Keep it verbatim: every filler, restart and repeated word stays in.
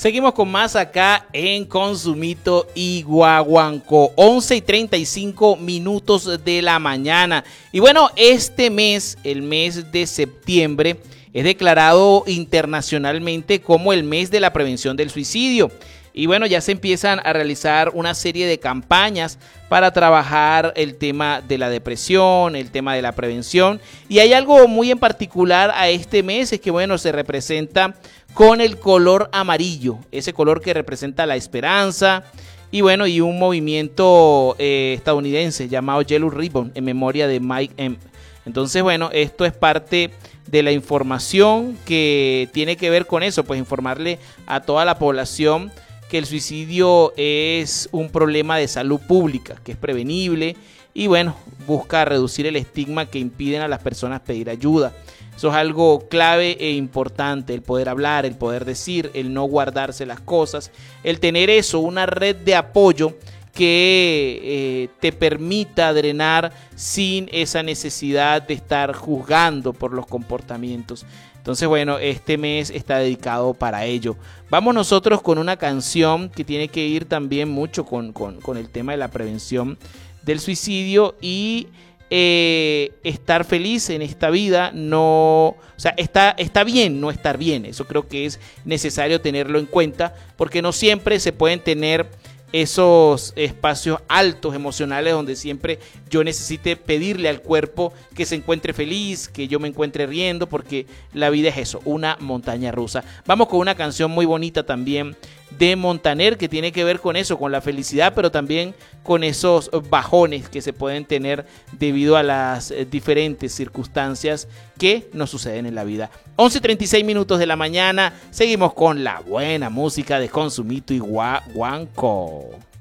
Seguimos con más acá en Consumito y Guaguancó, once y treinta y cinco minutos de la mañana. Y bueno, este mes, el mes de septiembre, es declarado internacionalmente como el mes de la prevención del suicidio. Y bueno, ya se empiezan a realizar una serie de campañas para trabajar el tema de la depresión, el tema de la prevención. Y hay algo muy en particular a este mes, es que bueno, se representa con el color amarillo, ese color que representa la esperanza. Y bueno, y un movimiento eh, estadounidense llamado Yellow Ribbon en memoria de Mike M. Entonces, bueno, esto es parte de la información que tiene que ver con eso, pues informarle a toda la población que el suicidio es un problema de salud pública, que es prevenible y bueno, busca reducir el estigma que impiden a las personas pedir ayuda. Eso es algo clave e importante, el poder hablar, el poder decir, el no guardarse las cosas, el tener eso, una red de apoyo que eh, te permita drenar sin esa necesidad de estar juzgando por los comportamientos. Entonces, bueno, este mes está dedicado para ello. Vamos nosotros con una canción que tiene que ir también mucho con, con, con el tema de la prevención del suicidio y eh, estar feliz en esta vida. No, o sea, está, está bien no estar bien. Eso creo que es necesario tenerlo en cuenta porque no siempre se pueden tener esos espacios altos emocionales donde siempre yo necesite pedirle al cuerpo que se encuentre feliz, que yo me encuentre riendo, porque la vida es eso, una montaña rusa. Vamos con una canción muy bonita también de Montaner que tiene que ver con eso, con la felicidad, pero también con esos bajones que se pueden tener debido a las diferentes circunstancias que nos suceden en la vida. once y treinta y seis minutos de la mañana, seguimos con la buena música de Consumito y Guaguancó.